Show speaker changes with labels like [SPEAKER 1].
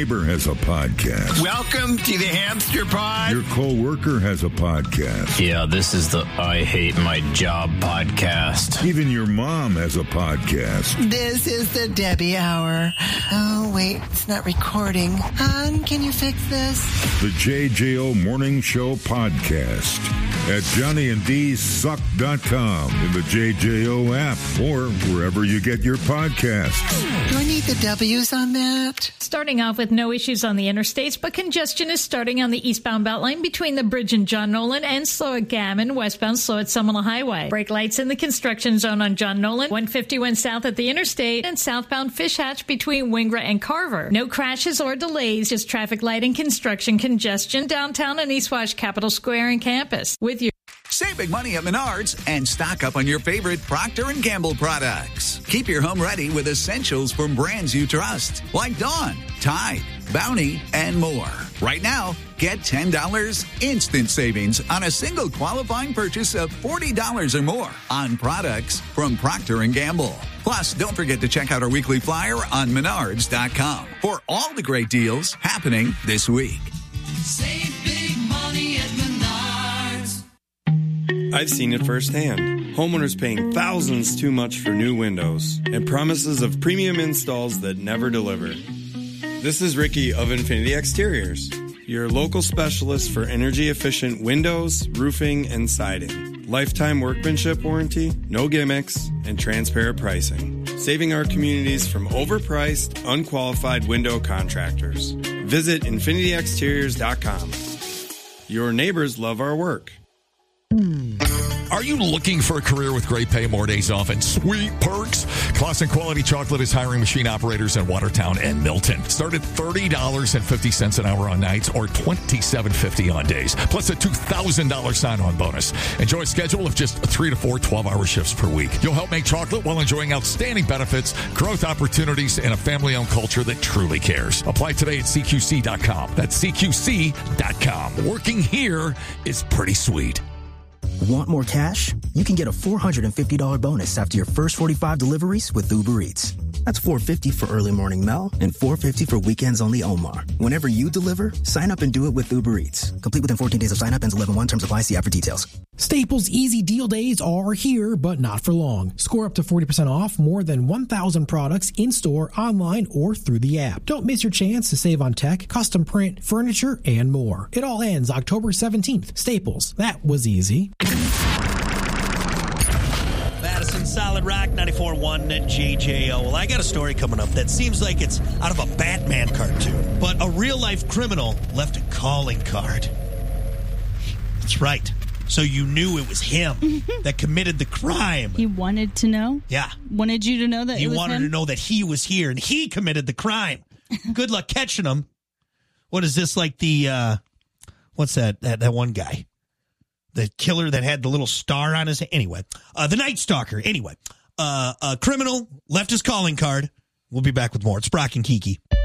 [SPEAKER 1] neighbor has a podcast.
[SPEAKER 2] Welcome to the Hamster Pod.
[SPEAKER 1] Your co-worker has a podcast.
[SPEAKER 3] Yeah, this is the I Hate My Job podcast.
[SPEAKER 1] Even your mom has a podcast.
[SPEAKER 4] This is the Debbie Hour. Oh, wait, it's not recording. Hon, can you fix this?
[SPEAKER 1] The JJO Morning Show podcast at JohnnyandDSuck.com, in the JJO app, or wherever you get your podcasts.
[SPEAKER 4] Do I need the W's on that?
[SPEAKER 5] Starting off with no issues on the interstates, but congestion is starting on the eastbound Beltline between the bridge and John Nolan, and slow at Gammon, westbound slow at Summerall Highway. Brake lights in the construction zone on John Nolan, 151 south at the interstate, and southbound Fish Hatch between Wingra and Carver. No crashes or delays, just traffic light and construction congestion downtown and East Wash Capitol Square and campus. With you.
[SPEAKER 2] Save big money at Menards and stock up on your favorite Procter & Gamble products. Keep your home ready with essentials from brands you trust, like Dawn, Tide, Bounty, and more. Right now, get $10 instant savings on a single qualifying purchase of $40 or more on products from Procter & Gamble. Plus, don't forget to check out our weekly flyer on Menards.com for all the great deals happening this week.
[SPEAKER 6] Save big money at Menards.
[SPEAKER 7] I've seen it firsthand. Homeowners paying thousands too much for new windows and promises of premium installs that never deliver. This is Ricky of Infinity Exteriors, your local specialist for energy-efficient windows, roofing, and siding. Lifetime workmanship warranty, no gimmicks, and transparent pricing. Saving our communities from overpriced, unqualified window contractors. Visit infinityexteriors.com. Your neighbors love our work.
[SPEAKER 8] Are you looking for a career with great pay, more days off, and sweet perks? Clausen Quality Chocolate is hiring machine operators in Watertown and Milton. Start at $30.50 an hour on nights or $27.50 on days, plus a $2,000 sign-on bonus. Enjoy a schedule of just 3 to 4 12-hour shifts per week. You'll help make chocolate while enjoying outstanding benefits, growth opportunities, and a family-owned culture that truly cares. Apply today at CQC.com. That's CQC.com. Working here is pretty sweet.
[SPEAKER 9] Want more cash? You can get a $450 bonus after your first 45 deliveries with Uber Eats. That's $450 for early morning Mel and $450 for weekends only Omar. Whenever you deliver, sign up and do it with Uber Eats. Complete within 14 days of sign up, ends 11/1. Terms apply. See app for details.
[SPEAKER 10] Staples Easy Deal Days are here, but not for long. Score up to 40% off more than 1,000 products in-store, online, or through the app. Don't miss your chance to save on tech, custom print, furniture, and more. It all ends October 17th. Staples. That was easy.
[SPEAKER 11] Madison, Solid Rock, 94.1 JJO. Well, I got a story coming up that seems like it's out of a Batman cartoon, but a real-life criminal left a calling card. That's right. So you knew it was him that committed the crime.
[SPEAKER 12] He wanted to know?
[SPEAKER 11] Yeah.
[SPEAKER 12] Wanted you to know that
[SPEAKER 11] he
[SPEAKER 12] it was
[SPEAKER 11] wanted
[SPEAKER 12] him?
[SPEAKER 11] to know that he was here, and he committed the crime. Good luck catching him. What is this, like the, what's that one guy? The killer that had the little star on his head. Anyway, the Night Stalker. Anyway, a criminal left his calling card. We'll be back with more. It's Brock and Kiki.